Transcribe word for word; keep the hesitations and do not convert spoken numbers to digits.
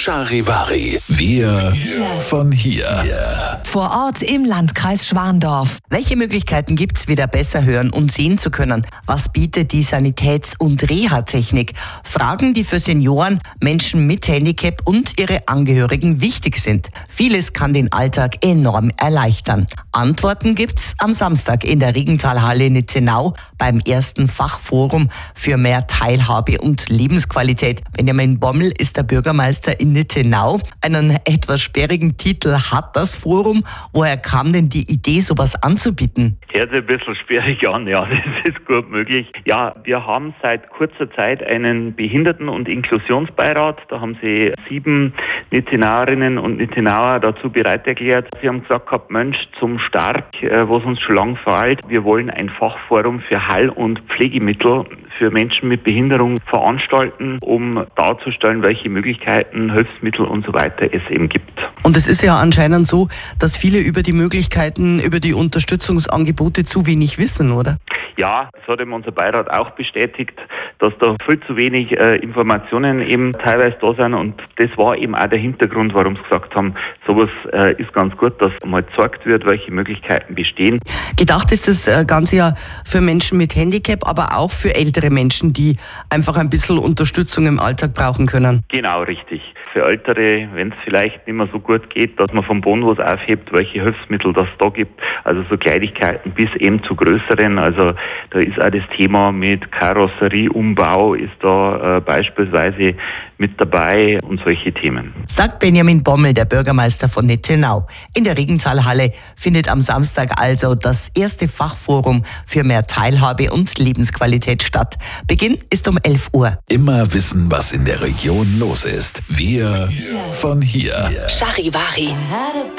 Charivari. Wir von hier. Vor Ort im Landkreis Schwandorf. Welche Möglichkeiten gibt es, wieder besser hören und sehen zu können? Was bietet die Sanitäts- und Reha-Technik? Fragen, die für Senioren, Menschen mit Handicap und ihre Angehörigen wichtig sind. Vieles kann den Alltag enorm erleichtern. Antworten gibt's am Samstag in der Regentalhalle Nittenau beim ersten Fachforum für mehr Teilhabe und Lebensqualität. Benjamin Bommel ist der Bürgermeister in Nittenau. Einen etwas sperrigen Titel hat das Forum. Woher kam denn die Idee, sowas anzubieten? Hört sich ein bisschen sperrig an, ja, das ist gut möglich. Ja, wir haben seit kurzer Zeit einen Behinderten- und Inklusionsbeirat. Da haben sie sieben Nittenauerinnen und Nittenauer dazu bereit erklärt. Sie haben gesagt gehabt, Mensch, zum Start, was uns schon lange fehlt, wir wollen ein Fachforum für Heil- und Pflegemittel für Menschen mit Behinderung veranstalten, um darzustellen, welche Möglichkeiten, Hilfsmittel und so weiter es eben gibt. Und es ist ja anscheinend so, dass viele über die Möglichkeiten, über die Unterstützungsangebote zu wenig wissen, oder? Ja, das hat eben unser Beirat auch bestätigt, dass da viel zu wenig äh, Informationen eben teilweise da sind, und das war eben auch der Hintergrund, warum sie gesagt haben, sowas äh, ist ganz gut, dass mal gezeigt wird, welche Möglichkeiten bestehen. Gedacht ist das Ganze ja für Menschen mit Handicap, aber auch für ältere Menschen, die einfach ein bisschen Unterstützung im Alltag brauchen können. Genau, richtig. Für Ältere, wenn es vielleicht nicht mehr so gut geht, dass man vom Boden was aufhebt, welche Hilfsmittel das da gibt, also so Kleinigkeiten bis eben zu größeren, also da ist auch das Thema mit Karosserieumbau ist da äh, beispielsweise mit dabei und solche Themen. Sagt Benjamin Bommel, der Bürgermeister von Nittenau. In der Regentalhalle findet am Samstag also das erste Fachforum für mehr Teilhabe und Lebensqualität statt. Beginn ist um elf Uhr. Immer wissen, was in der Region los ist. Wir von hier. Charivari.